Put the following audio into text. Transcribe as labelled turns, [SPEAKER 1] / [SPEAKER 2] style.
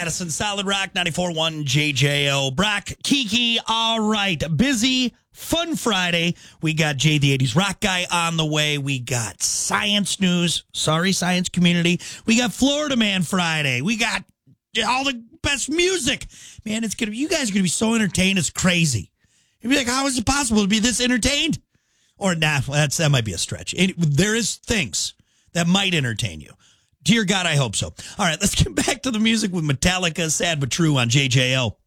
[SPEAKER 1] Madison, Solid Rock 94.1 JJO. Brock, Kiki, all right. Busy, fun Friday. We got Jay the 80s Rock Guy on the way. We got science news. Sorry, science community. We got Florida Man Friday. We got all the best music. Man, you guys are going to be so entertained. It's crazy. You'd be like, how is it possible to be this entertained? Or not, that might be a stretch. There is things that might entertain you. Dear God, I hope so. All right, let's get back to the music with Metallica, Sad But True on JJO.